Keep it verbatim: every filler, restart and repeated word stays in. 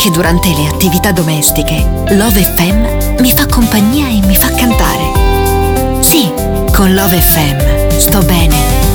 anche durante le attività domestiche, Love F M mi fa compagnia e mi fa cantare. Sì, con Love F M sto bene.